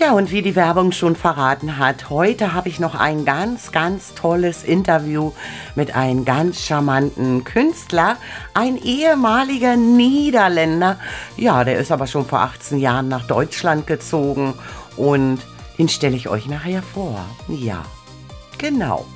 Ja, und wie die Werbung schon verraten hat, heute habe ich noch ein ganz, ganz tolles Interview mit einem ganz charmanten Künstler, ein ehemaliger Niederländer. Ja, der ist aber schon vor 18 Jahren nach Deutschland gezogen und den stelle ich euch nachher vor. Ja, genau.